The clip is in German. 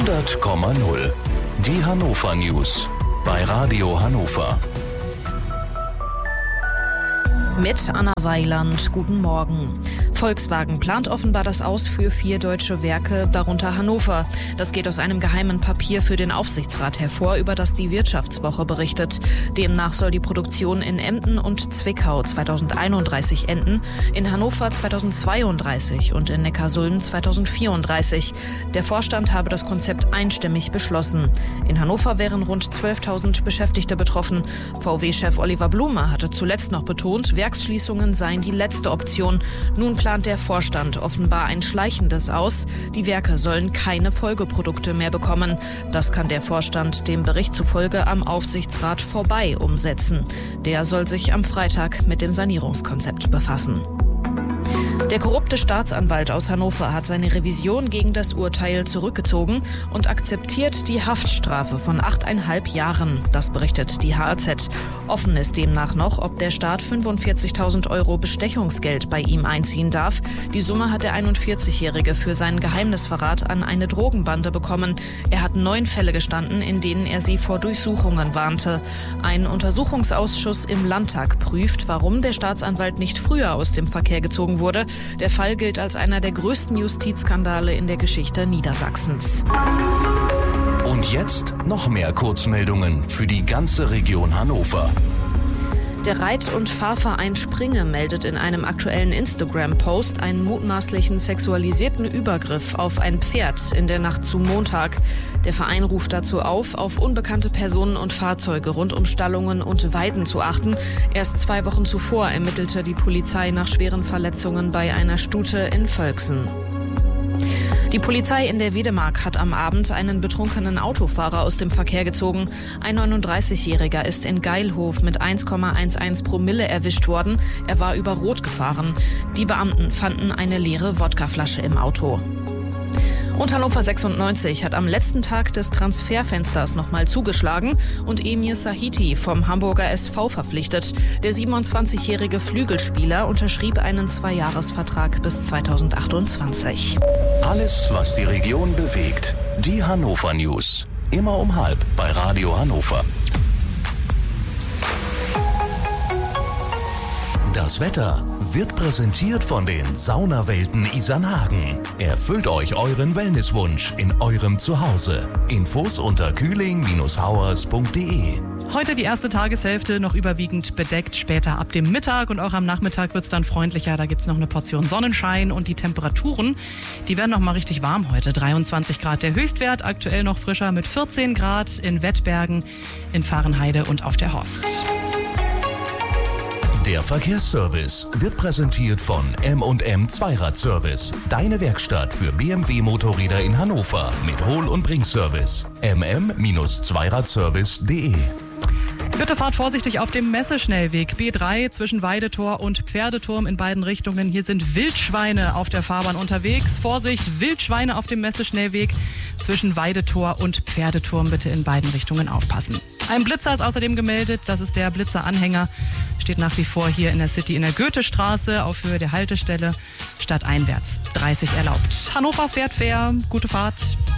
100,0. Die Hannover News bei Radio Hannover. Mit Anna Weiland, guten Morgen. Volkswagen plant offenbar das Aus für 4 deutsche Werke, darunter Hannover. Das geht aus einem geheimen Papier für den Aufsichtsrat hervor, über das die Wirtschaftswoche berichtet. Demnach soll die Produktion in Emden und Zwickau 2031 enden, in Hannover 2032 und in Neckarsulm 2034. Der Vorstand habe das Konzept einstimmig beschlossen. In Hannover wären rund 12.000 Beschäftigte betroffen. VW-Chef Oliver Blume hatte zuletzt noch betont, Werksschließungen seien die letzte Option. Nun plant der Vorstand offenbar ein schleichendes Aus. Die Werke sollen keine Folgeprodukte mehr bekommen. Das kann der Vorstand dem Bericht zufolge am Aufsichtsrat vorbei umsetzen. Der soll sich am Freitag mit dem Sanierungskonzept befassen. Der korrupte Staatsanwalt aus Hannover hat seine Revision gegen das Urteil zurückgezogen und akzeptiert die Haftstrafe von 8,5 Jahren. Das berichtet die HAZ. Offen ist demnach noch, ob der Staat 45.000 € Bestechungsgeld bei ihm einziehen darf. Die Summe hat der 41-Jährige für seinen Geheimnisverrat an eine Drogenbande bekommen. Er hat 9 Fälle gestanden, in denen er sie vor Durchsuchungen warnte. Ein Untersuchungsausschuss im Landtag prüft, warum der Staatsanwalt nicht früher aus dem Verkehr gezogen wurde. Der Fall gilt als einer der größten Justizskandale in der Geschichte Niedersachsens. Und jetzt noch mehr Kurzmeldungen für die ganze Region Hannover. Der Reit- und Fahrverein Springe meldet in einem aktuellen Instagram-Post einen mutmaßlichen sexualisierten Übergriff auf ein Pferd in der Nacht zu Montag. Der Verein ruft dazu auf unbekannte Personen und Fahrzeuge rund um Stallungen und Weiden zu achten. Erst 2 Wochen zuvor ermittelte die Polizei nach schweren Verletzungen bei einer Stute in Völksen. Die Polizei in der Wedemark hat am Abend einen betrunkenen Autofahrer aus dem Verkehr gezogen. Ein 39-Jähriger ist in Geilhof mit 1,11 Promille erwischt worden. Er war über Rot gefahren. Die Beamten fanden eine leere Wodkaflasche im Auto. Und Hannover 96 hat am letzten Tag des Transferfensters nochmal zugeschlagen und Emir Sahiti vom Hamburger SV verpflichtet. Der 27-jährige Flügelspieler unterschrieb einen 2-Jahres-Vertrag bis 2028. Alles, was die Region bewegt. Die Hannover News. Immer um 12:30 bei Radio Hannover. Das Wetter wird präsentiert von den Saunawelten Isernhagen. Erfüllt euch euren Wellnesswunsch in eurem Zuhause. Infos unter kühling-hauers.de. Heute die erste Tageshälfte noch überwiegend bedeckt, später ab dem Mittag und auch am Nachmittag wird es dann freundlicher. Da gibt es noch eine Portion Sonnenschein und die Temperaturen, die werden noch mal richtig warm heute. 23 Grad der Höchstwert, aktuell noch frischer mit 14 Grad in Wettbergen, in Fahrenheide und auf der Horst. Der Verkehrsservice wird präsentiert von M&M Zweiradservice. Deine Werkstatt für BMW-Motorräder in Hannover mit Hol- und Bringservice. mm-zweiradservice.de. Bitte fahrt vorsichtig auf dem Messeschnellweg B3 zwischen Weidetor und Pferdeturm in beiden Richtungen. Hier sind Wildschweine auf der Fahrbahn unterwegs. Vorsicht, Wildschweine auf dem Messeschnellweg zwischen Weidetor und Pferdeturm. Bitte in beiden Richtungen aufpassen. Ein Blitzer ist außerdem gemeldet. Das ist der Blitzeranhänger. Steht nach wie vor hier in der City in der Goethestraße auf Höhe der Haltestelle. Stadteinwärts 30 erlaubt. Hannover fährt fair. Gute Fahrt.